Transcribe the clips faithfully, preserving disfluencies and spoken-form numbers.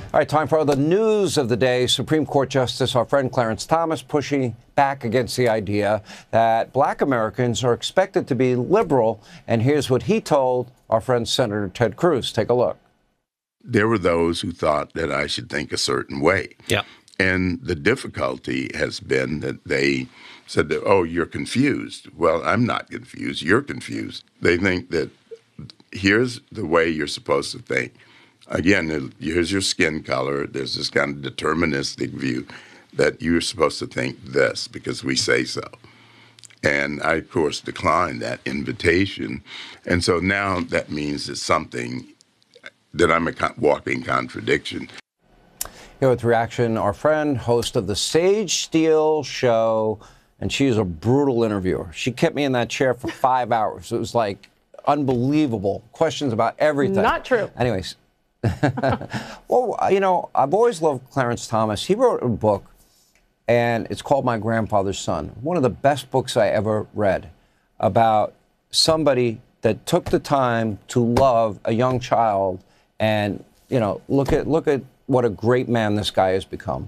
All right, time for the news of the day. Supreme Court Justice, our friend Clarence Thomas, pushing back against the idea that black Americans are expected to be liberal. And here's what he told our friend Senator Ted Cruz. Take a look. There were those who thought that I should think a certain way. Yeah. And the difficulty has been that they said that, oh, you're confused. Well, I'm not confused. You're confused. They think that here's the way you're supposed to think. Again, here's your skin color. There's this kind of deterministic view that you're supposed to think this because we say so. And I, of course, declined that invitation. And so now that means it's something that I'm a walking contradiction. Here with reaction, our friend, host of the Sage Steele Show, and she is a brutal interviewer. She kept me in that chair for five hours. It was like unbelievable. Questions about everything. Not true. Anyways. Well, you know, I've always loved Clarence Thomas. He wrote a book, and it's called My Grandfather's Son. One of the best books I ever read about somebody that took the time to love a young child. And, you know, look at look at what a great man this guy has become.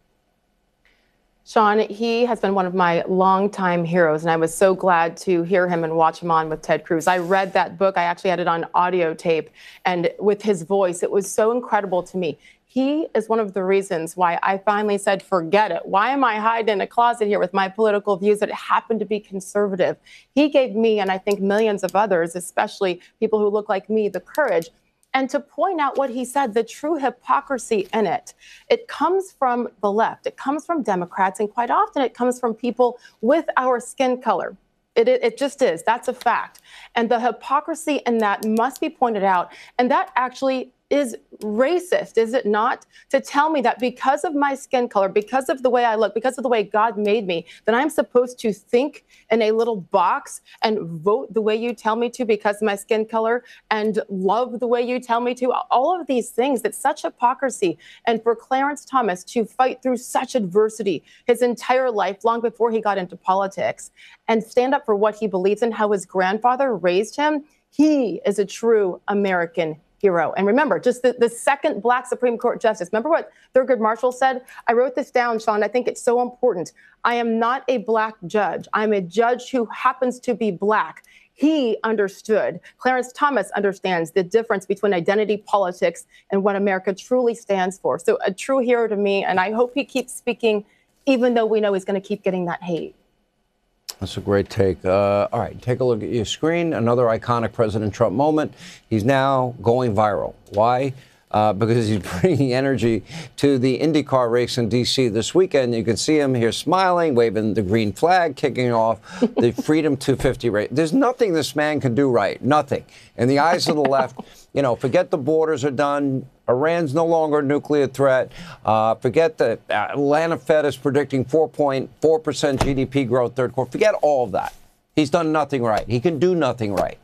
Sean, he has been one of my longtime heroes, and I was so glad to hear him and watch him on with Ted Cruz. I read that book. I actually had it on audio tape, and with his voice, it was so incredible to me. He is one of the reasons why I finally said, forget it. Why am I hiding in a closet here with my political views that happen to be conservative? He gave me, and I think millions of others, especially people who look like me, the courage and to point out what he said, the true hypocrisy in it. It comes from the left. It comes from Democrats. And quite often it comes from people with our skin color. It, it, it just is. That's a fact. And the hypocrisy in that must be pointed out. And that actually is racist, is it not? To tell me that because of my skin color, because of the way I look, because of the way God made me, that I'm supposed to think in a little box and vote the way you tell me to because of my skin color and love the way you tell me to. All of these things, it's such hypocrisy. And for Clarence Thomas to fight through such adversity his entire life, long before he got into politics, and stand up for what he believes in, how his grandfather raised him, he is a true American hero. And remember, just the, the second black Supreme Court justice. Remember what Thurgood Marshall said? I wrote this down, Sean. I think it's so important. I am not a black judge. I'm a judge who happens to be black. He understood. Clarence Thomas understands the difference between identity politics and what America truly stands for. So a true hero to me. And I hope he keeps speaking, even though we know he's going to keep getting that hate. That's a great take. Uh, all right, take a look at your screen. Another iconic President Trump moment. He's now going viral. Why? Uh, because he's bringing energy to the IndyCar race in D C this weekend. You can see him here smiling, waving the green flag, kicking off the Freedom two fifty race. There's nothing this man can do right. Nothing. In the eyes of the left, you know, forget the borders are done. Iran's no longer a nuclear threat. Uh, forget the uh, Atlanta Fed is predicting four point four percent G D P growth third quarter. Forget all of that. He's done nothing right. He can do nothing right.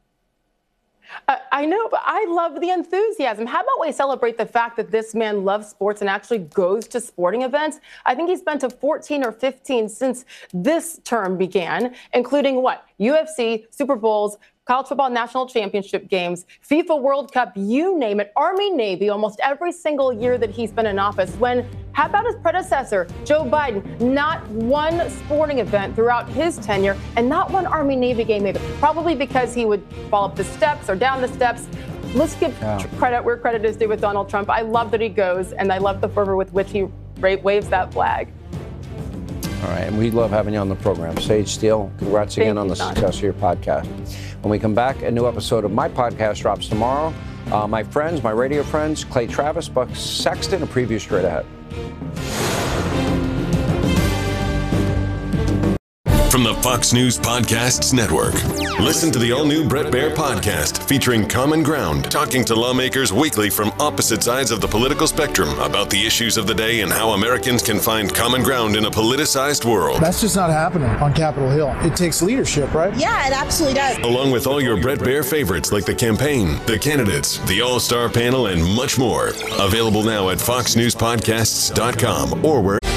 Uh, I know, but I love the enthusiasm. How about we celebrate the fact that this man loves sports and actually goes to sporting events? I think he's been to fourteen or fifteen since this term began, including what? U F C, Super Bowls, college football national championship games, FIFA World Cup, you name it, Army, Navy, almost every single year that he's been in office. When, how about his predecessor, Joe Biden? Not one sporting event throughout his tenure and not one Army, Navy game either. Probably because he would fall up the steps or down the steps. Let's give yeah. credit where credit is due with Donald Trump. I love that he goes, and I love the fervor with which he waves that flag. All right, and we love having you on the program. Sage Steele, congrats Thank again on you, the Sean. success of your podcast. When we come back, a new episode of my podcast drops tomorrow. Uh, my friends, my radio friends, Clay Travis, Buck Sexton, a preview straight ahead. From the Fox News Podcasts Network. Listen to the all-new Bret Baier podcast featuring Common Ground, talking to lawmakers weekly from opposite sides of the political spectrum about the issues of the day and how Americans can find common ground in a politicized world. That's just not happening on Capitol Hill. It takes leadership, right? Yeah, it absolutely does. Along with all your Bret Baier favorites like the campaign, the candidates, the all-star panel, and much more. Available now at fox news podcasts dot com or where